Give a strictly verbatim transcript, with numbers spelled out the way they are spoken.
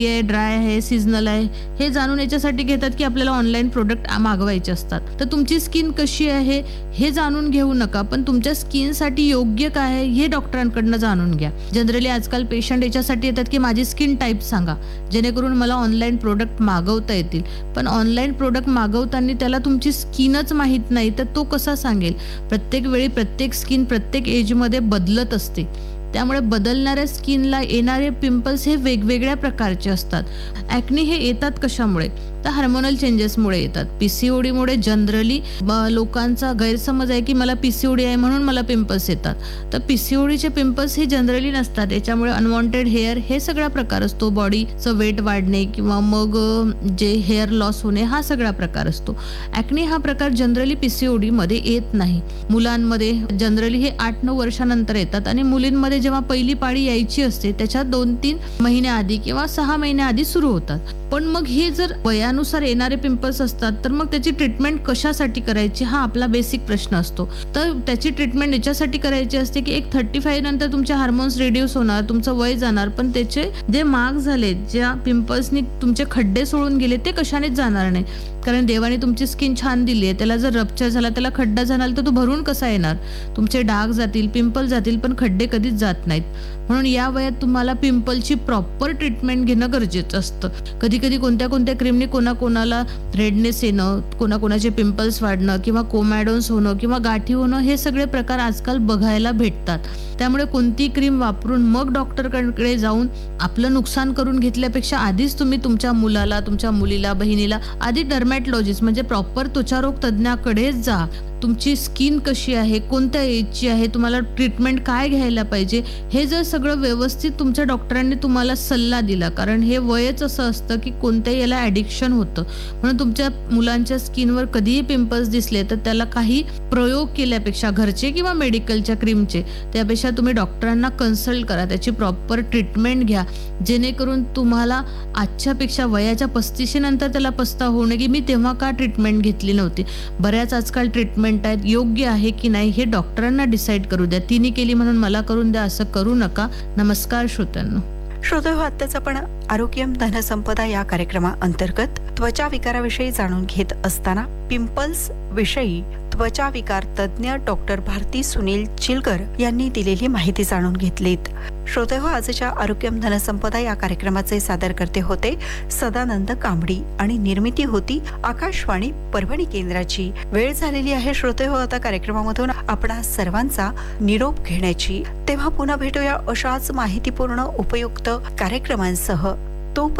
आहे, ड्राय आहे, सीझनल आहे, हे जाणून याच्यासाठी घेतात की आपल्याला ऑनलाईन प्रोडक्ट मागवायचे असतात. तर तुमची स्किन कशी आहे हे जाणून घेऊ नका, पण तुमच्या स्किनसाठी योग्य काय आहे हे डॉक्टरांकडनं जाणून घ्या. जनरली आजकाल पेशंट याच्यासाठी येतात की माझी स्किन टाईप सांगा, जेणेकरून मला ऑनलाईन प्रोडक्ट मागवता येतील. पण ऑनलाईन प्रोडक्ट मागवताना त्याला तुमची स्किनच माहीत नाही तर तो कसा सांगेल? प्रत्येक वेळी प्रत्येक स्किन प्रत्येक एजमध्ये बदलत असते. त्यामुळे बदलणाऱ्या स्किनला येणारे पिंपल्स हे वेगवेगळ्या प्रकारचे असतात. ॲक्नी हे येतात कशामुळे? तर हार्मोनल चेंजेसमुळे येतात. पीसीओडीमुळे जनरली लोकांचा गैरसमज आहे की मला पीसीओडी आहे म्हणून मला पिंपल्स येतात. तर पीसीओडीचे पिंपल्स हे जनरली नसतात. याच्यामुळे अनवॉन्टेड हेअर हे सगळा प्रकार असतो. बॉडीचं वेट वाढणे किंवा मग जे हेअर लॉस होणे हा सगळा प्रकार असतो. ॲक्नी हा प्रकार जनरली पीसीओडीमध्ये येत नाही. मुलांमध्ये जनरली हे आठ नऊ वर्षानंतर येतात आणि मुलींमध्ये जेव्हा पहिली पाळी यायची असते त्याच्या दोन तीन महिन्याआधी किंवा सहा महिन्याआधी सुरू होतात. पण मग हे जर वयानुसार येणारे पिंपल्स असतात तर मग त्याची ट्रीटमेंट कशासाठी करायची हा आपला बेसिक प्रश्न असतो. तर त्याची ट्रीटमेंट याच्यासाठी करायची असते की एक थर्टी फाईव्ह नंतर तुमचे हार्मोन्स रिड्यूस होणार, तुमचं वय जाणार, पण त्याचे जे मार्क झाले, ज्या पिंपल्सनी तुमचे खड्डे सोडून गेले ते कशानेच जाणार नाही. कारण देवाने तुमची स्किन छान दिली आहे, त्याला जर रप्चर झाला, त्याला खड्डा झाला तर तो भरून कसा येणार? तुमचे डाग जातील, पिंपल जातील, पण खड्डे कधीच जात नाहीत. म्हणून या वयात तुम्हाला पिंपलची प्रॉपर ट्रीटमेंट घेणं गरजेचं असतं. कधी कधी कोणत्या कोणत्या क्रीमने कोणाकोणाला रेडनेस येणं, कोणाकोणाचे पिंपल्स वाढणं किंवा कोमॅडोन्स होणं किंवा गाठी होणं हे सगळे प्रकार आजकाल बघायला भेटतात. त्यामुळे कोणती क्रीम वापरून मग डॉक्टरकडे जाऊन आपलं नुकसान करून घेतल्यापेक्षा आधीच तुम्ही तुमच्या मुलाला, तुमच्या मुलीला, बहिणीला आधी डर्मॅटॉलॉजिस्ट म्हणजे प्रॉपर त्वचारोग तज्ज्ञाकडेच जा. तुमची स्किन कशी आहे, कोणत्या एजची आहे, तुम्हाला ट्रीटमेंट काय घ्यायला पाहिजे, हे जर सगळं व्यवस्थित तुमच्या डॉक्टरांनी तुम्हाला सल्ला दिला, कारण हे वयच असं असतं की कोणत्याही याला ॲडिक्शन होतं. म्हणून तुमच्या मुलांच्या स्किनवर कधीही पिंपल्स दिसले तर त्याला काही प्रयोग केल्यापेक्षा, घरचे किंवा मेडिकलच्या क्रीमचे, त्यापेक्षा तुम्ही डॉक्टरांना कन्सल्ट करा, त्याची प्रॉपर ट्रीटमेंट घ्या, जेणेकरून तुम्हाला आजच्यापेक्षा वयाच्या पस्तीशी नंतर त्याला पस्ताव होणे की मी तेव्हा का ट्रीटमेंट घेतली नव्हती. बऱ्याच आजकाल ट्रीटमेंट आहेत, योग्य आहे की नाही हे डॉक्टरांना डिसाईड करू द्या. तिने केली म्हणून मला करून द्या असं करू नका. नमस्कार श्रोत्यांनो. श्रोते हो, आत्ताच आपण आरोग्यम धनसंपदा या कार्यक्रमाअंतर्गत त्वचा विकाराविषयी जाणून घेत असताना पिंपल्स विषयी त्वचा विकार तज्ज्ञ डॉक्टर भारती सुनील चिलकर यांनी दिलेली माहिती जाणून घेतलीत. श्रोते हो, आजच्या आरोग्यम धनसंपदा या कार्यक्रमाचे सादरकर्ते होते सदानंद कांबडी आणि निर्मिती होती आकाशवाणी परभणी केंद्राची. वेळ झालेली आहे श्रोते हो आता कार्यक्रमामधून आपणा सर्वांचा निरोप घेण्याची. तेव्हा पुन्हा भेटूया अशाच माहितीपूर्ण उपयुक्त कार्यक्रमांसह. तो